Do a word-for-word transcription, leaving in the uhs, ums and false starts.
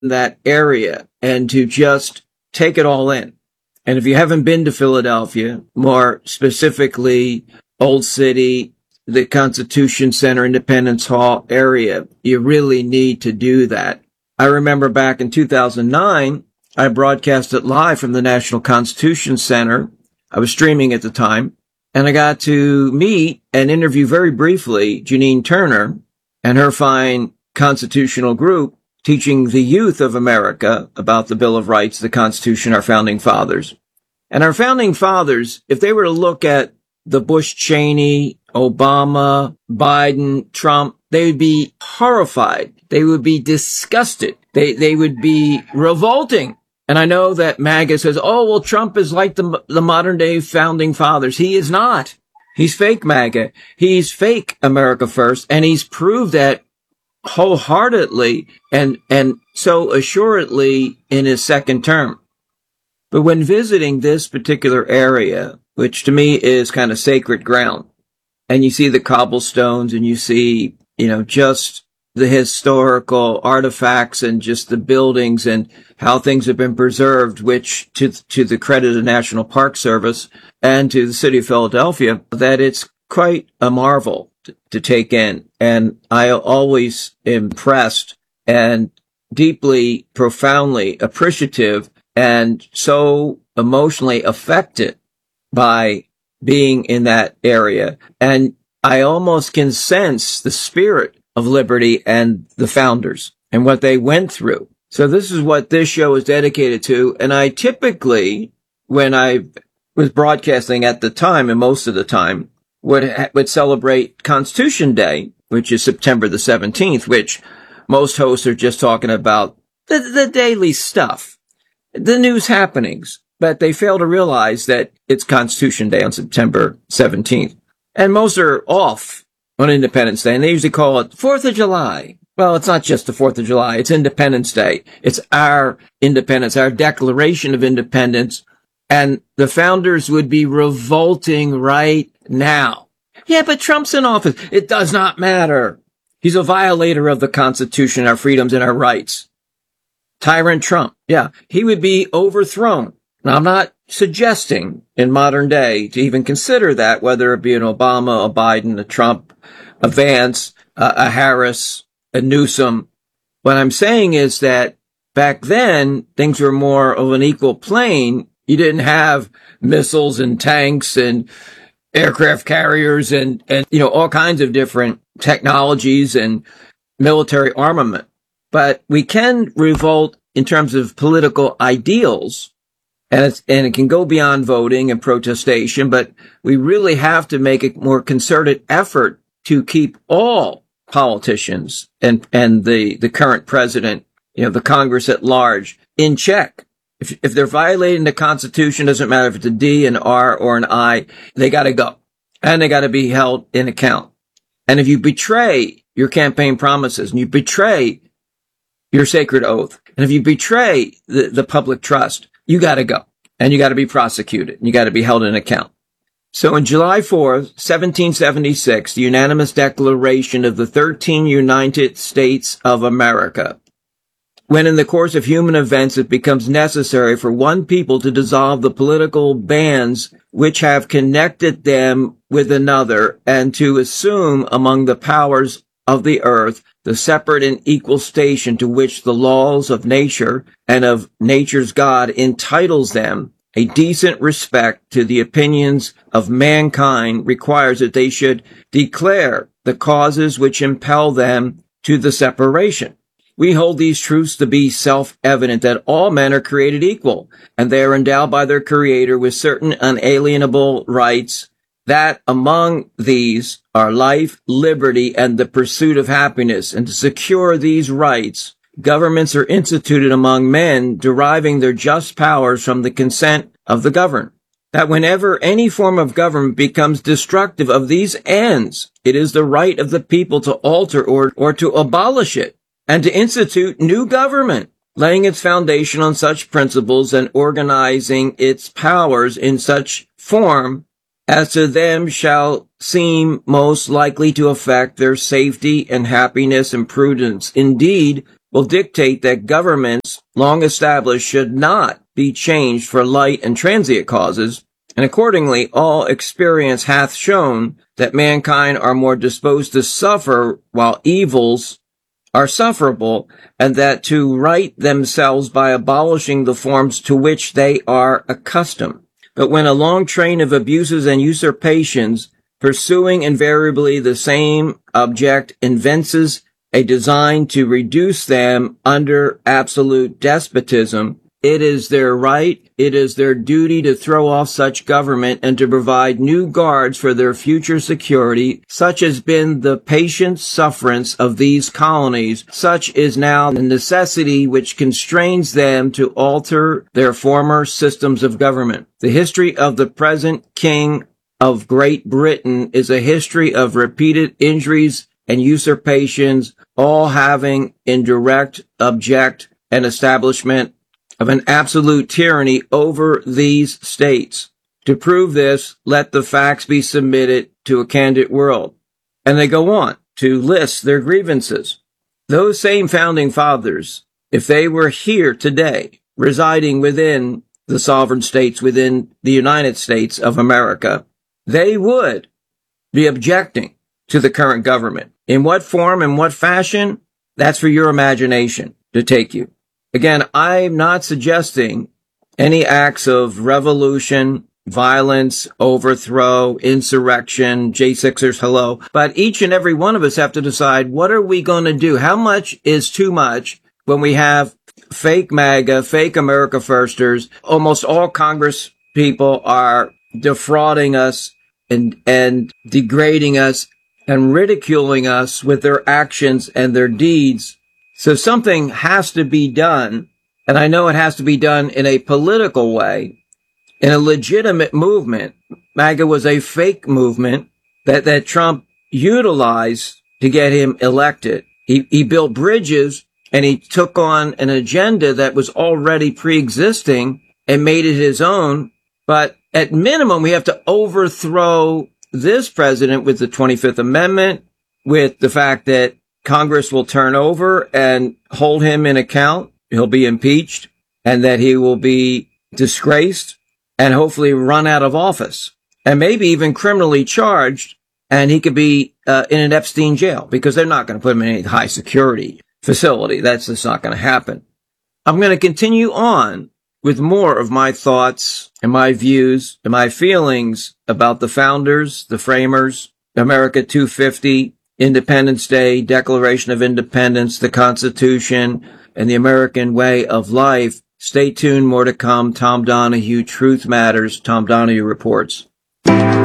that area and to just take it all in. And if you haven't been to Philadelphia, more specifically Old City, the Constitution Center, Independence Hall area, you really need to do that. I remember back in two thousand nine, I broadcasted live from the National Constitution Center. I was streaming at the time, and I got to meet and interview very briefly Janine Turner and her fine constitutional group teaching the youth of America about the Bill of Rights, the Constitution, our founding fathers. And our founding fathers, if they were to look at the Bush, Cheney, Obama, Biden, Trump, they would be horrified. They would be disgusted. They, they would be revolting. And I know that MAGA says, oh, well, Trump is like the, the modern day founding fathers. He is not. He's fake MAGA. He's fake America First. And he's proved that wholeheartedly and, and so assuredly in his second term. But when visiting this particular area, which to me is kind of sacred ground, and you see the cobblestones and you see, you know, just the historical artifacts and just the buildings and how things have been preserved, which to, to the credit of the National Park Service and to the city of Philadelphia, that it's quite a marvel to, to take in. And I always impressed and deeply, profoundly appreciative and so emotionally affected by being in that area. And I almost can sense the spirit of liberty and the founders and what they went through. So this is what this show is dedicated to. And I typically, when I was broadcasting at the time and most of the time, would, would celebrate Constitution Day, which is September the seventeenth, which most hosts are just talking about the, the daily stuff, the news happenings, but they fail to realize that it's Constitution Day on September seventeenth. And most are off on Independence Day, and they usually call it fourth of July. Well, it's not just the fourth of July. It's Independence Day. It's our independence, our Declaration of Independence. And the founders would be revolting right now. Yeah, but Trump's in office. It does not matter. He's a violator of the Constitution, our freedoms, and our rights. Tyrant Trump. Yeah, he would be overthrown. Now, I'm not suggesting in modern day to even consider that, whether it be an Obama, a Biden, a Trump, a Vance, a, a Harris, a Newsom. What I'm saying is that back then, things were more of an equal plane. You didn't have missiles and tanks and aircraft carriers and, and, you know, all kinds of different technologies and military armament. But we can revolt in terms of political ideals. And it's, and it can go beyond voting and protestation, but we really have to make a more concerted effort to keep all politicians and, and the, the current president, you know, the Congress at large in check. If, if they're violating the Constitution, doesn't matter if it's a D, an R, or an I, they gotta go. And they gotta be held in account. And if you betray your campaign promises and you betray your sacred oath, and if you betray the, the public trust, you gotta go. And you gotta be prosecuted. And you gotta be held in account. So on July fourth, seventeen seventy-six, the unanimous declaration of the thirteen United States of America, when in the course of human events it becomes necessary for one people to dissolve the political bands which have connected them with another and to assume among the powers of the earth the separate and equal station to which the laws of nature and of nature's God entitles them, a decent respect to the opinions of mankind requires that they should declare the causes which impel them to the separation. We hold these truths to be self-evident that all men are created equal, and they are endowed by their Creator with certain unalienable rights, that among these are life, liberty, and the pursuit of happiness. And to secure these rights, governments are instituted among men, deriving their just powers from the consent of the governed. That whenever any form of government becomes destructive of these ends, it is the right of the people to alter or, or to abolish it, and to institute new government, laying its foundation on such principles and organizing its powers in such form as to them shall seem most likely to affect their safety and happiness and prudence. Indeed, will dictate that governments long established should not be changed for light and transient causes, and accordingly all experience hath shown that mankind are more disposed to suffer while evils are sufferable, and that to right themselves by abolishing the forms to which they are accustomed. But when a long train of abuses and usurpations, pursuing invariably the same object, evinces a design to reduce them under absolute despotism, it is their right, it is their duty to throw off such government and to provide new guards for their future security. Such has been the patient sufferance of these colonies. Such is now the necessity which constrains them to alter their former systems of government. The history of the present King of Great Britain is a history of repeated injuries and usurpations, all having in direct object an establishment of an absolute tyranny over these states. To prove this, let the facts be submitted to a candid world. And they go on to list their grievances. Those same founding fathers, if they were here today, residing within the sovereign states, within the United States of America, they would be objecting to the current government. In what form and what fashion? That's for your imagination to take you. Again, I'm not suggesting any acts of revolution, violence, overthrow, insurrection, J sixers, hello. But each and every one of us have to decide, what are we going to do? How much is too much when we have fake MAGA, fake America Firsters? Almost all Congress people are defrauding us and, and degrading us and ridiculing us with their actions and their deeds. So something has to be done, and I know it has to be done in a political way, in a legitimate movement. MAGA was a fake movement that, that Trump utilized to get him elected. He, he built bridges, and he took on an agenda that was already pre-existing and made it his own. But at minimum, we have to overthrow this president with the twenty-fifth Amendment, with the fact that Congress will turn over and hold him in account. He'll be impeached, and that he will be disgraced and hopefully run out of office, and maybe even criminally charged, and he could be uh, in an Epstein jail, because they're not going to put him in any high security facility. That's just not going to happen. I'm going to continue on with more of my thoughts and my views and my feelings about the founders, the framers, America two fifty, Independence Day, Declaration of Independence, the Constitution, and the American way of life. Stay tuned, more to come. Tom Donahue, Truth Matters. Tom Donahue reports.